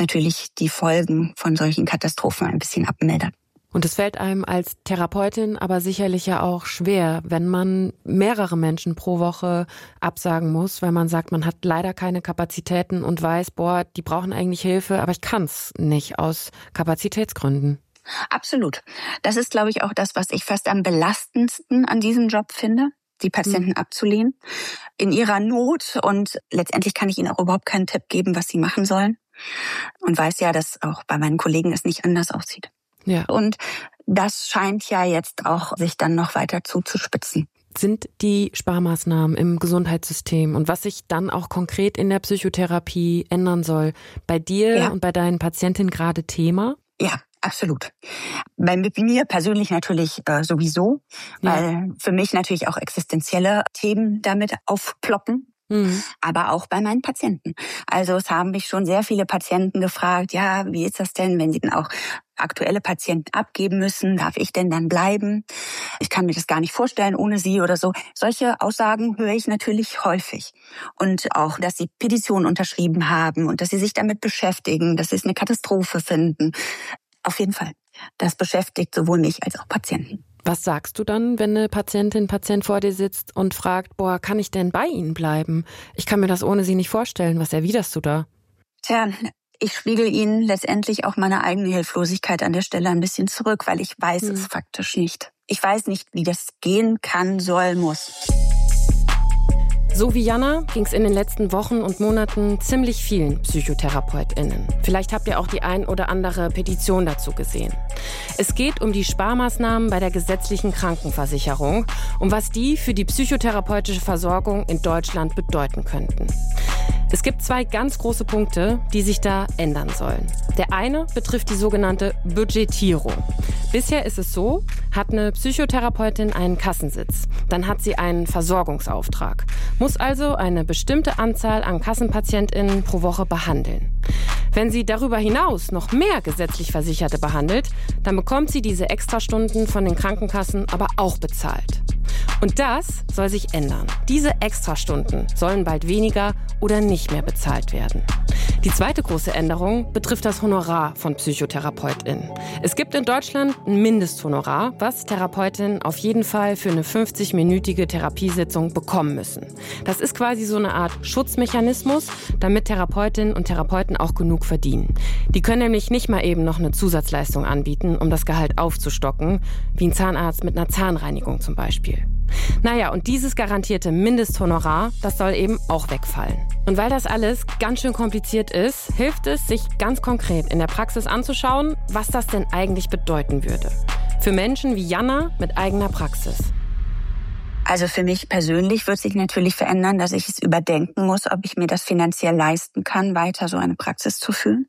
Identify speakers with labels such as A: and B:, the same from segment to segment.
A: natürlich die Folgen von solchen Katastrophen ein bisschen abmildern.
B: Und es fällt einem als Therapeutin aber sicherlich ja auch schwer, wenn man mehrere Menschen pro Woche absagen muss, weil man sagt, man hat leider keine Kapazitäten und weiß, die brauchen eigentlich Hilfe, aber ich kann es nicht aus Kapazitätsgründen.
A: Absolut. Das ist, glaube ich, auch das, was ich fast am belastendsten an diesem Job finde, die Patienten abzulehnen in ihrer Not. Und letztendlich kann ich ihnen auch überhaupt keinen Tipp geben, was sie machen sollen. Und weiß ja, dass auch bei meinen Kollegen es nicht anders aussieht.
B: Ja.
A: Und das scheint ja jetzt auch sich dann noch weiter zuzuspitzen.
B: Sind die Sparmaßnahmen im Gesundheitssystem und was sich dann auch konkret in der Psychotherapie ändern soll, bei dir und bei deinen Patientinnen gerade Thema?
A: Ja, absolut. Bei mir persönlich natürlich sowieso, weil für mich natürlich auch existenzielle Themen damit aufploppen. Aber auch bei meinen Patienten. Also es haben mich schon sehr viele Patienten gefragt, ja, wie ist das denn, wenn sie dann auch aktuelle Patienten abgeben müssen? Darf ich denn dann bleiben? Ich kann mir das gar nicht vorstellen ohne sie oder so. Solche Aussagen höre ich natürlich häufig. Und auch, dass sie Petitionen unterschrieben haben und dass sie sich damit beschäftigen, dass sie es eine Katastrophe finden. Auf jeden Fall. Das beschäftigt sowohl mich als auch Patienten.
B: Was sagst du dann, wenn eine Patient vor dir sitzt und fragt, kann ich denn bei Ihnen bleiben? Ich kann mir das ohne Sie nicht vorstellen. Was erwiderst du da?
A: Tja, ich spiegel Ihnen letztendlich auch meine eigene Hilflosigkeit an der Stelle ein bisschen zurück, weil ich weiß es faktisch nicht. Ich weiß nicht, wie das gehen kann, soll, muss.
B: So wie Jana ging es in den letzten Wochen und Monaten ziemlich vielen PsychotherapeutInnen. Vielleicht habt ihr auch die ein oder andere Petition dazu gesehen. Es geht um die Sparmaßnahmen bei der gesetzlichen Krankenversicherung und was die für die psychotherapeutische Versorgung in Deutschland bedeuten könnten. Es gibt 2 ganz große Punkte, die sich da ändern sollen. Der eine betrifft die sogenannte Budgetierung. Bisher ist es so, hat eine Psychotherapeutin einen Kassensitz, dann hat sie einen Versorgungsauftrag, muss also eine bestimmte Anzahl an KassenpatientInnen pro Woche behandeln. Wenn sie darüber hinaus noch mehr gesetzlich Versicherte behandelt, dann bekommt sie diese Extrastunden von den Krankenkassen aber auch bezahlt. Und das soll sich ändern. Diese Extrastunden sollen bald weniger oder nicht mehr bezahlt werden. Die zweite große Änderung betrifft das Honorar von PsychotherapeutInnen. Es gibt in Deutschland ein Mindesthonorar, was TherapeutInnen auf jeden Fall für eine 50-minütige Therapiesitzung bekommen müssen. Das ist quasi so eine Art Schutzmechanismus, damit Therapeutinnen und Therapeuten auch genug verdienen. Die können nämlich nicht mal eben noch eine Zusatzleistung anbieten, um das Gehalt aufzustocken, wie ein Zahnarzt mit einer Zahnreinigung zum Beispiel. Naja, und dieses garantierte Mindesthonorar, das soll eben auch wegfallen. Und weil das alles ganz schön kompliziert ist, hilft es, sich ganz konkret in der Praxis anzuschauen, was das denn eigentlich bedeuten würde. Für Menschen wie Jana mit eigener Praxis.
A: Also für mich persönlich wird sich natürlich verändern, dass ich es überdenken muss, ob ich mir das finanziell leisten kann, weiter so eine Praxis zu führen.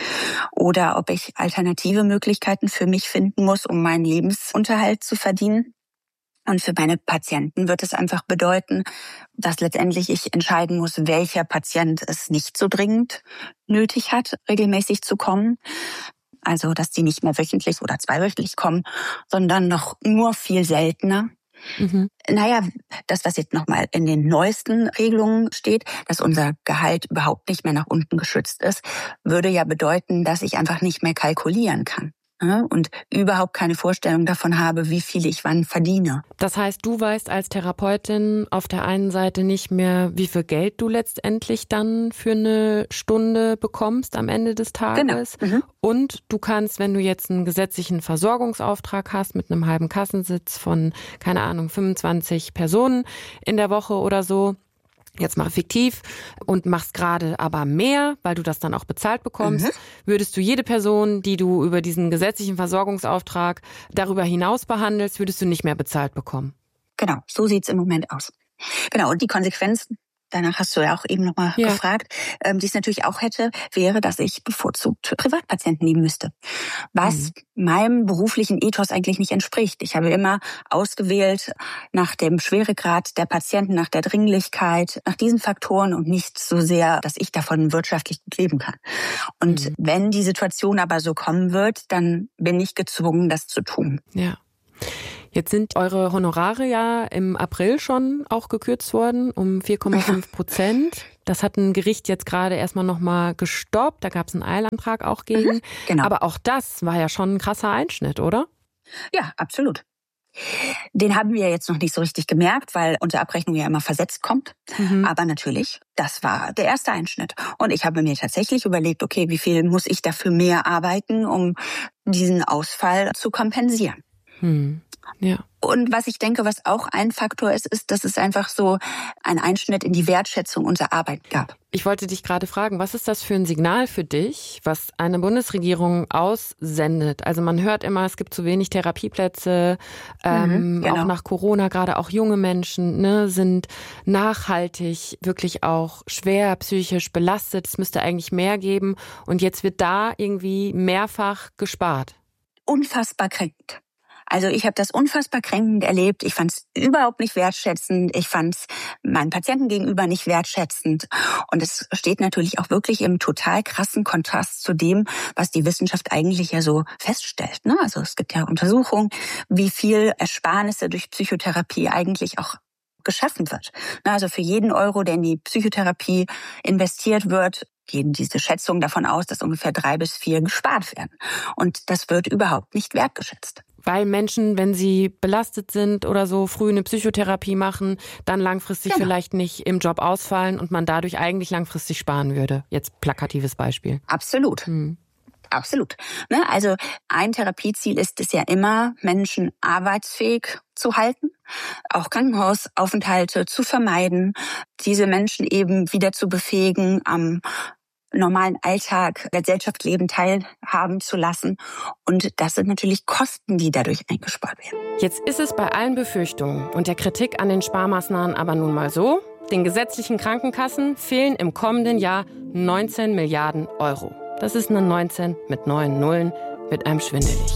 A: Oder ob ich alternative Möglichkeiten für mich finden muss, um meinen Lebensunterhalt zu verdienen. Und für meine Patienten wird es einfach bedeuten, dass letztendlich ich entscheiden muss, welcher Patient es nicht so dringend nötig hat, regelmäßig zu kommen. Also, dass die nicht mehr wöchentlich oder zweiwöchentlich kommen, sondern noch nur viel seltener. Naja, das, was jetzt nochmal in den neuesten Regelungen steht, dass unser Gehalt überhaupt nicht mehr nach unten geschützt ist, würde ja bedeuten, dass ich einfach nicht mehr kalkulieren kann. Und überhaupt keine Vorstellung davon habe, wie viel ich wann verdiene.
B: Das heißt, du weißt als Therapeutin auf der einen Seite nicht mehr, wie viel Geld du letztendlich dann für eine Stunde bekommst am Ende des Tages. Genau. Und du kannst, wenn du jetzt einen gesetzlichen Versorgungsauftrag hast mit einem halben Kassensitz von, 25 Personen in der Woche oder so, jetzt mal fiktiv, und machst gerade aber mehr, weil du das dann auch bezahlt bekommst, würdest du jede Person, die du über diesen gesetzlichen Versorgungsauftrag darüber hinaus behandelst, würdest du nicht mehr bezahlt bekommen.
A: Genau, so sieht's im Moment aus. Genau, und die Konsequenzen, danach hast du ja auch eben nochmal gefragt, die es natürlich auch hätte, wäre, dass ich bevorzugt Privatpatienten nehmen müsste. Was meinem beruflichen Ethos eigentlich nicht entspricht. Ich habe immer ausgewählt nach dem Schweregrad der Patienten, nach der Dringlichkeit, nach diesen Faktoren und nicht so sehr, dass ich davon wirtschaftlich gut leben kann. Und wenn die Situation aber so kommen wird, dann bin ich gezwungen, das zu tun.
B: Ja. Jetzt sind eure Honorare ja im April schon auch gekürzt worden um 4,5%. Das hat ein Gericht jetzt gerade erstmal nochmal gestoppt. Da gab es einen Eilantrag auch gegen.
A: Genau.
B: Aber auch das war ja schon ein krasser Einschnitt, oder?
A: Ja, absolut. Den haben wir jetzt noch nicht so richtig gemerkt, weil unsere Abrechnung ja immer versetzt kommt. Aber natürlich, das war der erste Einschnitt. Und ich habe mir tatsächlich überlegt, okay, wie viel muss ich dafür mehr arbeiten, um diesen Ausfall zu kompensieren?
B: Ja.
A: Und was ich denke, was auch ein Faktor ist, dass es einfach so einen Einschnitt in die Wertschätzung unserer Arbeit gab.
B: Ich wollte dich gerade fragen, was ist das für ein Signal für dich, was eine Bundesregierung aussendet? Also man hört immer, es gibt zu wenig Therapieplätze,
A: genau.
B: Auch nach Corona, gerade auch junge Menschen sind nachhaltig wirklich auch schwer psychisch belastet. Es müsste eigentlich mehr geben und jetzt wird da irgendwie mehrfach gespart.
A: Unfassbar kränkend. Also ich habe das unfassbar kränkend erlebt. Ich fand es überhaupt nicht wertschätzend. Ich fand es meinen Patienten gegenüber nicht wertschätzend. Und es steht natürlich auch wirklich im total krassen Kontrast zu dem, was die Wissenschaft eigentlich ja so feststellt. Also es gibt ja Untersuchungen, wie viel Ersparnisse durch Psychotherapie eigentlich auch geschaffen wird. Also für jeden Euro, der in die Psychotherapie investiert wird, gehen diese Schätzungen davon aus, dass ungefähr 3 bis 4 gespart werden. Und das wird überhaupt nicht wertgeschätzt.
B: Weil Menschen, wenn sie belastet sind oder so, früh eine Psychotherapie machen, dann langfristig vielleicht nicht im Job ausfallen und man dadurch eigentlich langfristig sparen würde. Jetzt plakatives Beispiel.
A: Absolut. Absolut. Also ein Therapieziel ist es ja immer, Menschen arbeitsfähig zu halten, auch Krankenhausaufenthalte zu vermeiden, diese Menschen eben wieder zu befähigen, am normalen Alltag, Gesellschaftsleben teilhaben zu lassen. Und das sind natürlich Kosten, die dadurch eingespart werden.
B: Jetzt ist es bei allen Befürchtungen und der Kritik an den Sparmaßnahmen aber nun mal so, den gesetzlichen Krankenkassen fehlen im kommenden Jahr 19 Milliarden Euro. Das ist eine 19 mit 9 Nullen, mit einem schwindelig.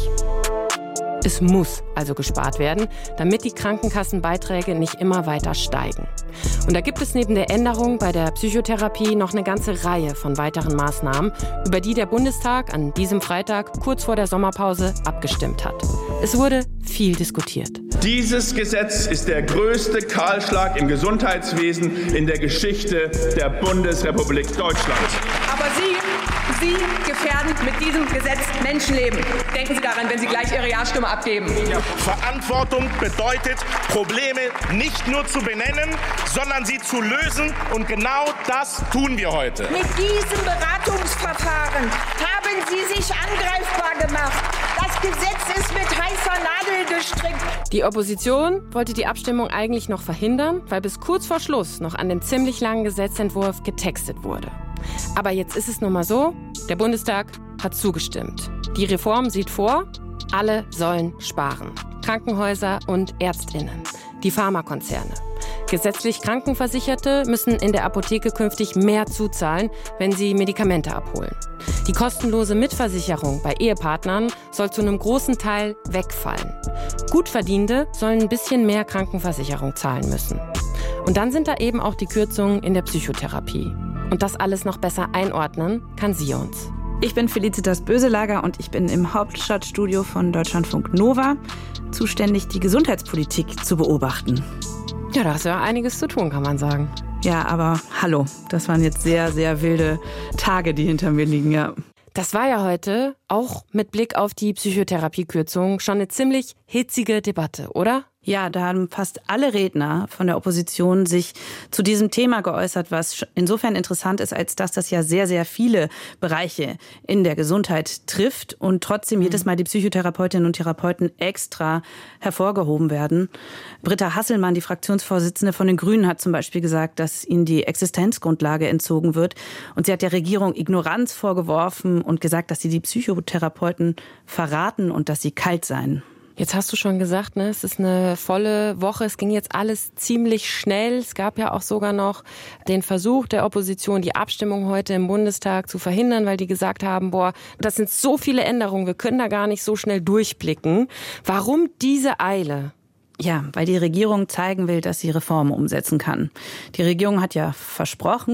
B: Es muss also gespart werden, damit die Krankenkassenbeiträge nicht immer weiter steigen. Und da gibt es neben der Änderung bei der Psychotherapie noch eine ganze Reihe von weiteren Maßnahmen, über die der Bundestag an diesem Freitag kurz vor der Sommerpause abgestimmt hat. Es wurde viel diskutiert.
C: Dieses Gesetz ist der größte Kahlschlag im Gesundheitswesen in der Geschichte der Bundesrepublik Deutschland.
D: Aber Sie gefährden mit diesem Gesetz Menschenleben. Denken Sie daran, wenn Sie gleich Ihre Ja-Stimme abgeben.
E: Verantwortung bedeutet, Probleme nicht nur zu benennen, sondern sie zu lösen. Und genau das tun wir heute.
F: Mit diesem Beratungsverfahren haben Sie sich angreifbar gemacht. Das Gesetz ist mit heißer Nadel gestrickt.
B: Die Opposition wollte die Abstimmung eigentlich noch verhindern, weil bis kurz vor Schluss noch an dem ziemlich langen Gesetzentwurf getextet wurde. Aber jetzt ist es nun mal so, der Bundestag hat zugestimmt. Die Reform sieht vor, alle sollen sparen. Krankenhäuser und ÄrztInnen, die Pharmakonzerne. Gesetzlich Krankenversicherte müssen in der Apotheke künftig mehr zuzahlen, wenn sie Medikamente abholen. Die kostenlose Mitversicherung bei Ehepartnern soll zu einem großen Teil wegfallen. Gutverdienende sollen ein bisschen mehr Krankenversicherung zahlen müssen. Und dann sind da eben auch die Kürzungen in der Psychotherapie. Und das alles noch besser einordnen kann sie uns.
G: Ich bin Felicitas Böselager und ich bin im Hauptstadtstudio von Deutschlandfunk Nova zuständig, die Gesundheitspolitik zu beobachten.
B: Ja, da hast du ja einiges zu tun, kann man sagen.
G: Ja, aber hallo, das waren jetzt sehr, sehr wilde Tage, die hinter mir liegen, ja.
B: Das war ja heute, auch mit Blick auf die Psychotherapiekürzung, schon eine ziemlich hitzige Debatte, oder?
G: Ja, da haben fast alle Redner von der Opposition sich zu diesem Thema geäußert, was insofern interessant ist, als dass das ja sehr, sehr viele Bereiche in der Gesundheit trifft und trotzdem jedes Mal die Psychotherapeutinnen und Therapeuten extra hervorgehoben werden. Britta Hasselmann, die Fraktionsvorsitzende von den Grünen, hat zum Beispiel gesagt, dass ihnen die Existenzgrundlage entzogen wird. Und sie hat der Regierung Ignoranz vorgeworfen und gesagt, dass sie die Psychotherapeuten verraten und dass sie kalt seien.
B: Jetzt hast du schon gesagt, es ist eine volle Woche. Es ging jetzt alles ziemlich schnell. Es gab ja auch sogar noch den Versuch der Opposition, die Abstimmung heute im Bundestag zu verhindern, weil die gesagt haben, das sind so viele Änderungen, wir können da gar nicht so schnell durchblicken. Warum diese Eile?
G: Ja, weil die Regierung zeigen will, dass sie Reformen umsetzen kann. Die Regierung hat ja versprochen,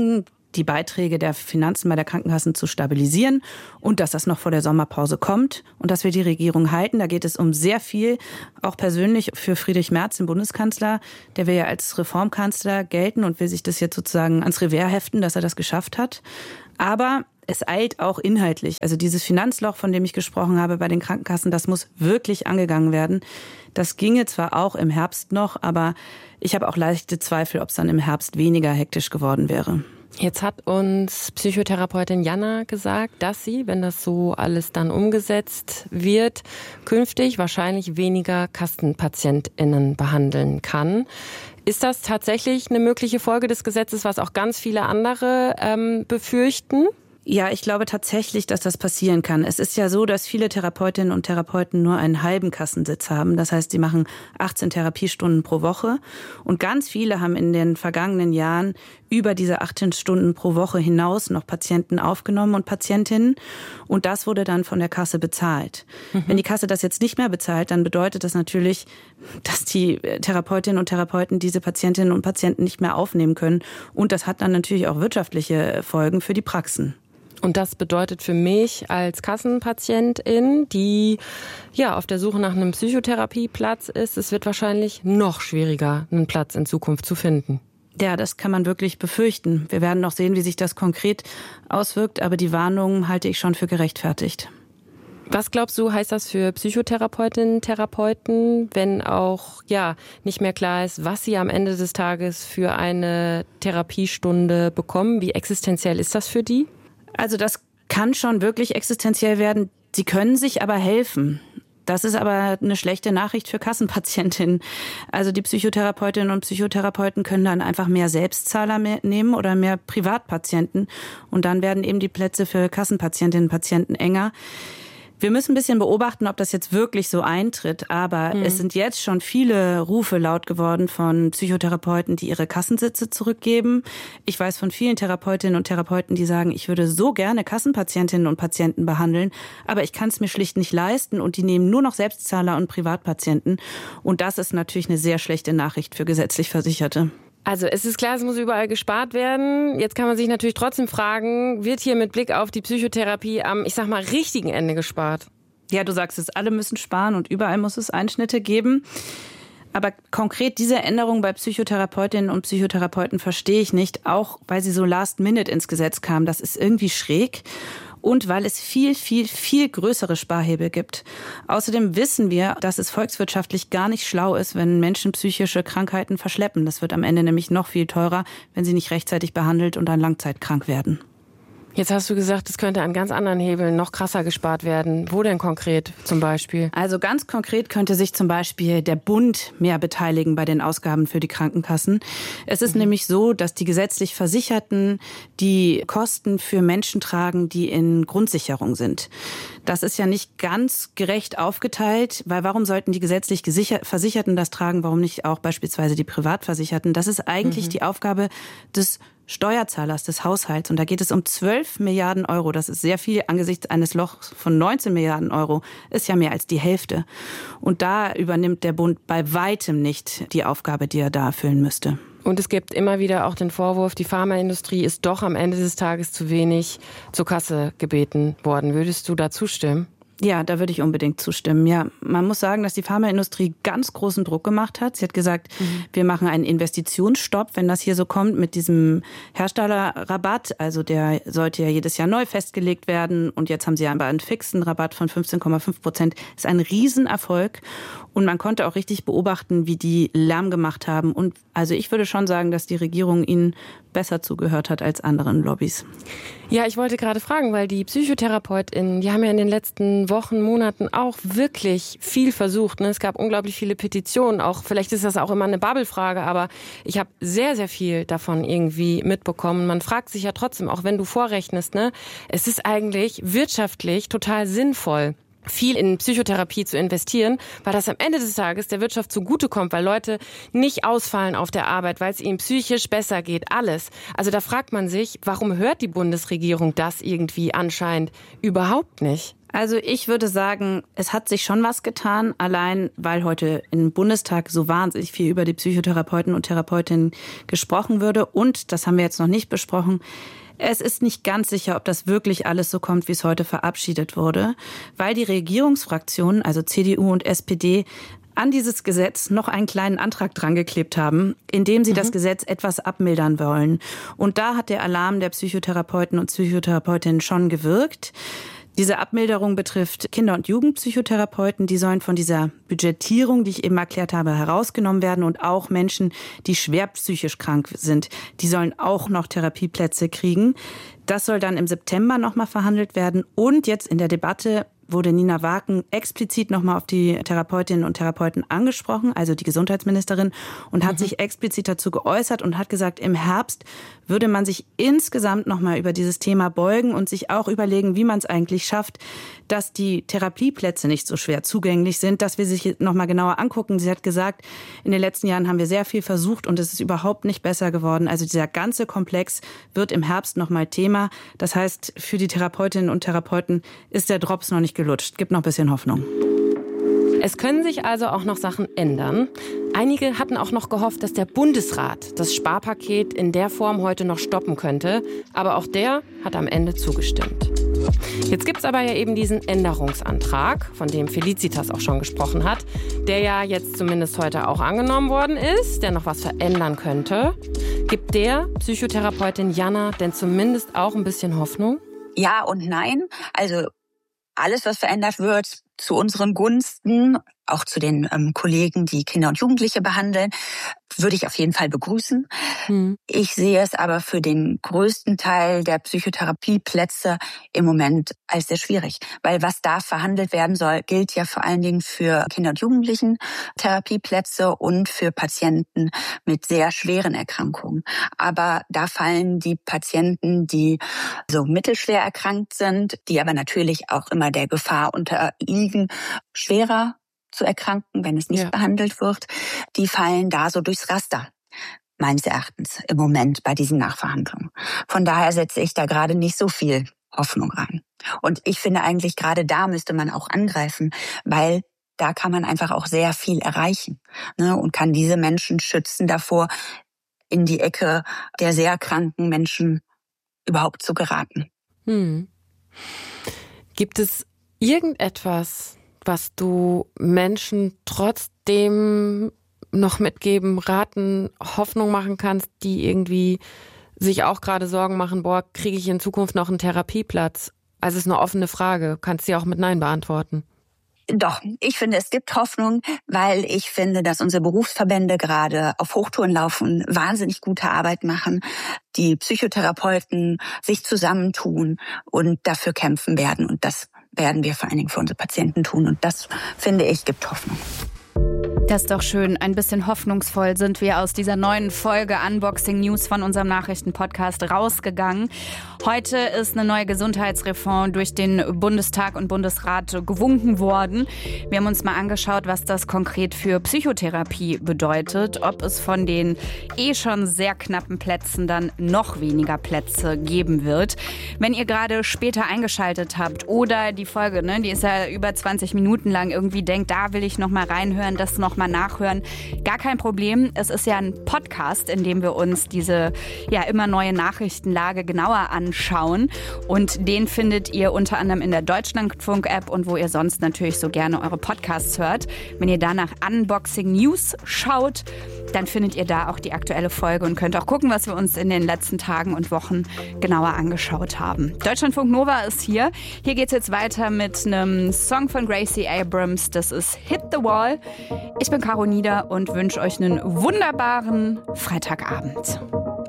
G: die Beiträge der Finanzen bei der Krankenkassen zu stabilisieren und dass das noch vor der Sommerpause kommt und dass wir die Regierung halten. Da geht es um sehr viel, auch persönlich für Friedrich Merz, den Bundeskanzler. Der will ja als Reformkanzler gelten und will sich das jetzt sozusagen ans Revers heften, dass er das geschafft hat. Aber es eilt auch inhaltlich. Also dieses Finanzloch, von dem ich gesprochen habe bei den Krankenkassen, das muss wirklich angegangen werden. Das ginge zwar auch im Herbst noch, aber ich habe auch leichte Zweifel, ob es dann im Herbst weniger hektisch geworden wäre.
B: Jetzt hat uns Psychotherapeutin Jana gesagt, dass sie, wenn das so alles dann umgesetzt wird, künftig wahrscheinlich weniger KassenpatientInnen behandeln kann. Ist das tatsächlich eine mögliche Folge des Gesetzes, was auch ganz viele andere befürchten?
G: Ja, ich glaube tatsächlich, dass das passieren kann. Es ist ja so, dass viele Therapeutinnen und Therapeuten nur einen halben Kassensitz haben. Das heißt, sie machen 18 Therapiestunden pro Woche. Und ganz viele haben in den vergangenen Jahren über diese 18 Stunden pro Woche hinaus noch Patienten aufgenommen und Patientinnen. Und das wurde dann von der Kasse bezahlt. Wenn die Kasse das jetzt nicht mehr bezahlt, dann bedeutet das natürlich, dass die Therapeutinnen und Therapeuten diese Patientinnen und Patienten nicht mehr aufnehmen können. Und das hat dann natürlich auch wirtschaftliche Folgen für die Praxen.
B: Und das bedeutet für mich als Kassenpatientin, die ja auf der Suche nach einem Psychotherapieplatz ist, es wird wahrscheinlich noch schwieriger, einen Platz in Zukunft zu finden.
G: Ja, das kann man wirklich befürchten. Wir werden noch sehen, wie sich das konkret auswirkt, aber die Warnungen halte ich schon für gerechtfertigt.
B: Was glaubst du, heißt das für Psychotherapeutinnen, Therapeuten, wenn auch nicht mehr klar ist, was sie am Ende des Tages für eine Therapiestunde bekommen? Wie existenziell ist das für die?
G: Also das kann schon wirklich existenziell werden. Sie können sich aber helfen. Das ist aber eine schlechte Nachricht für Kassenpatientinnen. Also die Psychotherapeutinnen und Psychotherapeuten können dann einfach mehr Selbstzahler nehmen oder mehr Privatpatienten. Und dann werden eben die Plätze für Kassenpatientinnen und Patienten enger. Wir müssen ein bisschen beobachten, ob das jetzt wirklich so eintritt. Aber es sind jetzt schon viele Rufe laut geworden von Psychotherapeuten, die ihre Kassensitze zurückgeben. Ich weiß von vielen Therapeutinnen und Therapeuten, die sagen, ich würde so gerne Kassenpatientinnen und Patienten behandeln, aber ich kann es mir schlicht nicht leisten. Und die nehmen nur noch Selbstzahler und Privatpatienten. Und das ist natürlich eine sehr schlechte Nachricht für gesetzlich Versicherte.
B: Also es ist klar, es muss überall gespart werden. Jetzt kann man sich natürlich trotzdem fragen, wird hier mit Blick auf die Psychotherapie am, richtigen Ende gespart?
G: Ja, du sagst es, alle müssen sparen und überall muss es Einschnitte geben. Aber konkret diese Änderung bei Psychotherapeutinnen und Psychotherapeuten verstehe ich nicht, auch weil sie so last minute ins Gesetz kam. Das ist irgendwie schräg. Und weil es viel, viel, viel größere Sparhebel gibt. Außerdem wissen wir, dass es volkswirtschaftlich gar nicht schlau ist, wenn Menschen psychische Krankheiten verschleppen. Das wird am Ende nämlich noch viel teurer, wenn sie nicht rechtzeitig behandelt und dann langzeitkrank werden.
B: Jetzt hast du gesagt, es könnte an ganz anderen Hebeln noch krasser gespart werden. Wo denn konkret zum Beispiel?
G: Also ganz konkret könnte sich zum Beispiel der Bund mehr beteiligen bei den Ausgaben für die Krankenkassen. Es ist nämlich so, dass die gesetzlich Versicherten die Kosten für Menschen tragen, die in Grundsicherung sind. Das ist ja nicht ganz gerecht aufgeteilt, weil warum sollten die gesetzlich Versicherten das tragen, warum nicht auch beispielsweise die Privatversicherten? Das ist eigentlich die Aufgabe des Steuerzahlers, des Haushalts. Und da geht es um 12 Milliarden Euro. Das ist sehr viel angesichts eines Lochs von 19 Milliarden Euro. Ist ja mehr als die Hälfte. Und da übernimmt der Bund bei weitem nicht die Aufgabe, die er da erfüllen müsste.
B: Und es gibt immer wieder auch den Vorwurf, die Pharmaindustrie ist doch am Ende des Tages zu wenig zur Kasse gebeten worden. Würdest du da zustimmen?
G: Ja, da würde ich unbedingt zustimmen. Ja, man muss sagen, dass die Pharmaindustrie ganz großen Druck gemacht hat. Sie hat gesagt, wir machen einen Investitionsstopp, wenn das hier so kommt mit diesem Herstellerrabatt. Also der sollte ja jedes Jahr neu festgelegt werden. Und jetzt haben sie aber einen fixen Rabatt von 15,5%. Ist ein Riesenerfolg. Und man konnte auch richtig beobachten, wie die Lärm gemacht haben. Und also ich würde schon sagen, dass die Regierung ihnen besser zugehört hat als anderen Lobbys.
B: Ja, ich wollte gerade fragen, weil die PsychotherapeutInnen, die haben ja in den letzten Wochen, Monaten auch wirklich viel versucht. Es gab unglaublich viele Petitionen. Auch vielleicht ist das auch immer eine Bubble-Frage, aber ich habe sehr, sehr viel davon irgendwie mitbekommen. Man fragt sich ja trotzdem, auch wenn du vorrechnest, es ist eigentlich wirtschaftlich total sinnvoll, viel in Psychotherapie zu investieren, weil das am Ende des Tages der Wirtschaft zugutekommt, weil Leute nicht ausfallen auf der Arbeit, weil es ihnen psychisch besser geht, alles. Also da fragt man sich, warum hört die Bundesregierung das irgendwie anscheinend überhaupt nicht?
G: Also ich würde sagen, es hat sich schon was getan, allein weil heute im Bundestag so wahnsinnig viel über die Psychotherapeuten und Therapeutinnen gesprochen würde. Und, das haben wir jetzt noch nicht besprochen, Es ist nicht ganz sicher, ob das wirklich alles so kommt, wie es heute verabschiedet wurde, weil die Regierungsfraktionen, also CDU und SPD, an dieses Gesetz noch einen kleinen Antrag dran geklebt haben, in dem sie das Gesetz etwas abmildern wollen. Und da hat der Alarm der Psychotherapeuten und Psychotherapeutinnen schon gewirkt. Diese Abmilderung betrifft Kinder- und Jugendpsychotherapeuten. Die sollen von dieser Budgetierung, die ich eben erklärt habe, herausgenommen werden. Und auch Menschen, die schwer psychisch krank sind, die sollen auch noch Therapieplätze kriegen. Das soll dann im September nochmal verhandelt werden. Und jetzt in der Debatte wurde Nina Waken explizit nochmal auf die Therapeutinnen und Therapeuten angesprochen, also die Gesundheitsministerin, und hat sich explizit dazu geäußert und hat gesagt, im Herbst würde man sich insgesamt nochmal über dieses Thema beugen und sich auch überlegen, wie man es eigentlich schafft, dass die Therapieplätze nicht so schwer zugänglich sind, dass wir sich nochmal genauer angucken. Sie hat gesagt, in den letzten Jahren haben wir sehr viel versucht und es ist überhaupt nicht besser geworden. Also dieser ganze Komplex wird im Herbst nochmal Thema. Das heißt, für die Therapeutinnen und Therapeuten ist der Drops noch nicht gelutscht. Gibt noch ein bisschen Hoffnung.
B: Es können sich also auch noch Sachen ändern. Einige hatten auch noch gehofft, dass der Bundesrat das Sparpaket in der Form heute noch stoppen könnte. Aber auch der hat am Ende zugestimmt. Jetzt gibt's aber ja eben diesen Änderungsantrag, von dem Felicitas auch schon gesprochen hat, der ja jetzt zumindest heute auch angenommen worden ist, der noch was verändern könnte. Gibt der Psychotherapeutin Jana denn zumindest auch ein bisschen Hoffnung?
A: Ja und nein. Also alles, was verändert wird, zu unseren Gunsten, auch zu den Kollegen, die Kinder und Jugendliche behandeln, würde ich auf jeden Fall begrüßen. Ich sehe es aber für den größten Teil der Psychotherapieplätze im Moment als sehr schwierig. Weil was da verhandelt werden soll, gilt ja vor allen Dingen für Kinder- und Jugendlichen Therapieplätze und für Patienten mit sehr schweren Erkrankungen. Aber da fallen die Patienten, die so mittelschwer erkrankt sind, die aber natürlich auch immer der Gefahr unterliegen, schwerer zu erkranken, wenn es nicht behandelt wird, die fallen da so durchs Raster, meines Erachtens, im Moment bei diesen Nachverhandlungen. Von daher setze ich da gerade nicht so viel Hoffnung rein. Und ich finde eigentlich, gerade da müsste man auch angreifen, weil da kann man einfach auch sehr viel erreichen, ne, und kann diese Menschen schützen davor, in die Ecke der sehr kranken Menschen überhaupt zu geraten.
B: Gibt es irgendetwas, was du Menschen trotzdem noch mitgeben, raten, Hoffnung machen kannst, die irgendwie sich auch gerade Sorgen machen, kriege ich in Zukunft noch einen Therapieplatz? Also es ist eine offene Frage, kannst du sie auch mit Nein beantworten.
A: Doch, ich finde, es gibt Hoffnung, weil ich finde, dass unsere Berufsverbände gerade auf Hochtouren laufen, wahnsinnig gute Arbeit machen, die Psychotherapeuten sich zusammentun und dafür kämpfen werden. Und das werden wir vor allen Dingen für unsere Patienten tun. Und das, finde ich, gibt Hoffnung.
H: Das ist doch schön. Ein bisschen hoffnungsvoll sind wir aus dieser neuen Folge Unboxing News von unserem Nachrichtenpodcast rausgegangen. Heute ist eine neue Gesundheitsreform durch den Bundestag und Bundesrat gewunken worden. Wir haben uns mal angeschaut, was das konkret für Psychotherapie bedeutet, ob es von den schon sehr knappen Plätzen dann noch weniger Plätze geben wird. Wenn ihr gerade später eingeschaltet habt oder die Folge, die ist ja über 20 Minuten lang, irgendwie denkt, da will ich noch mal reinhören, das noch mal nachhören, gar kein Problem. Es ist ja ein Podcast, in dem wir uns diese immer neue Nachrichtenlage genauer anschauen. Und den findet ihr unter anderem in der Deutschlandfunk-App und wo ihr sonst natürlich so gerne eure Podcasts hört. Wenn ihr da nach Unboxing News schaut, dann findet ihr da auch die aktuelle Folge und könnt auch gucken, was wir uns in den letzten Tagen und Wochen genauer angeschaut haben. Deutschlandfunk Nova ist hier. Hier geht's jetzt weiter mit einem Song von Gracie Abrams. Das ist Hit the Wall. Ich bin Caro Nieder und wünsche euch einen wunderbaren Freitagabend.